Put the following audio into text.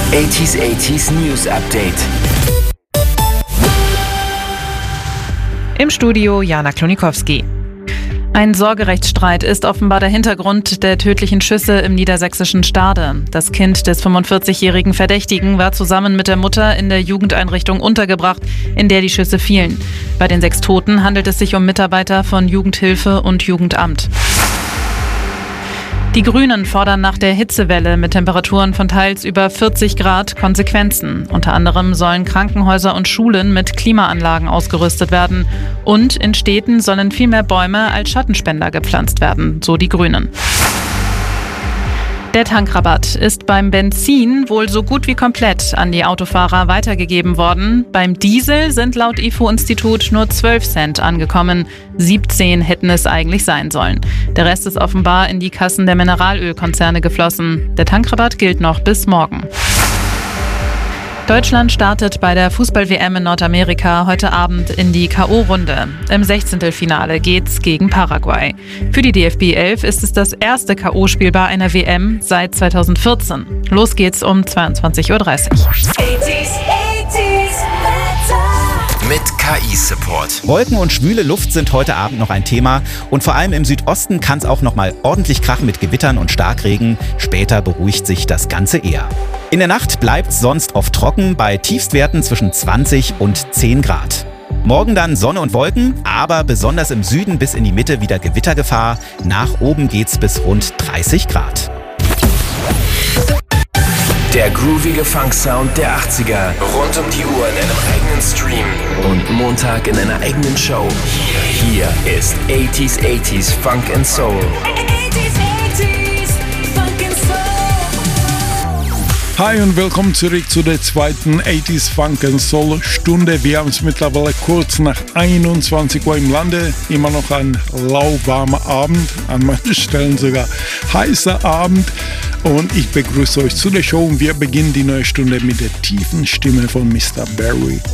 80s News Update. Im Studio Jana Klonikowski. Ein Sorgerechtsstreit ist offenbar der Hintergrund der tödlichen Schüsse im niedersächsischen Stade. Das Kind des 45-jährigen Verdächtigen war zusammen mit der Mutter in der Jugendeinrichtung untergebracht, in der die Schüsse fielen. Bei den 6 Toten handelt es sich um Mitarbeiter von Jugendhilfe und Jugendamt. Die Grünen fordern nach der Hitzewelle mit Temperaturen von teils über 40 Grad Konsequenzen. Unter anderem sollen Krankenhäuser und Schulen mit Klimaanlagen ausgerüstet werden. Und in Städten sollen viel mehr Bäume als Schattenspender gepflanzt werden, so die Grünen. Der Tankrabatt ist beim Benzin wohl so gut wie komplett an die Autofahrer weitergegeben worden. Beim Diesel sind laut IFO-Institut nur 12 Cent angekommen. 17 hätten es eigentlich sein sollen. Der Rest ist offenbar in die Kassen der Mineralölkonzerne geflossen. Der Tankrabatt gilt noch bis morgen. Deutschland startet bei der Fußball-WM in Nordamerika heute Abend in die K.O.-Runde. Im 16. Geht's gegen Paraguay. Für die DFB 11 ist es das erste K.O.-Spiel bei einer WM seit 2014. Los geht's um 22:30 Uhr. Mit KI-Support. Wolken und schwüle Luft sind heute Abend noch ein Thema. Und vor allem im Südosten kann es auch noch mal ordentlich krachen mit Gewittern und Starkregen. Später beruhigt sich das Ganze eher. In der Nacht bleibt es sonst oft trocken, bei Tiefstwerten zwischen 20 und 10 Grad. Morgen dann Sonne und Wolken, aber besonders im Süden bis in die Mitte wieder Gewittergefahr. Nach oben geht's bis rund 30 Grad. Der groovige Funk-Sound der 80er. Rund um die Uhr in einem eigenen Stream. Und Montag in einer eigenen Show. Hier ist 80s Funk and Soul. 80s Funk and Soul. Hi und willkommen zurück zu der zweiten 80s Funk and Soul Stunde. Wir haben es mittlerweile kurz nach 21 Uhr im Lande. Immer noch ein lauwarmer Abend, an manchen Stellen sogar heißer Abend. Und ich begrüße euch zu der Show und wir beginnen die neue Stunde mit der tiefen Stimme von Mr. Barry.